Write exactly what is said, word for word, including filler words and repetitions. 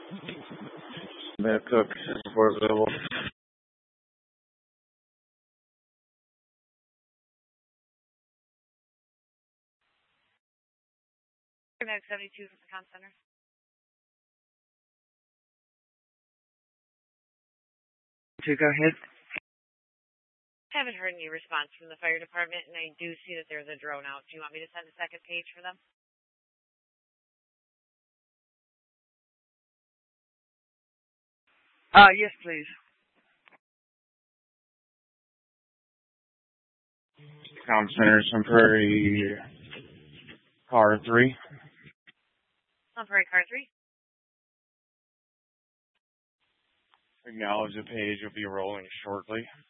Matt Cook, support available. Medic seventy-two from the comm center. To go ahead. Haven't heard any response from the fire department, and I do see that there's a drone out. Do you want me to send a second page for them? Uh, yes, please. Comm Center, temporary car three. Temporary car three. Acknowledge the page will be rolling shortly.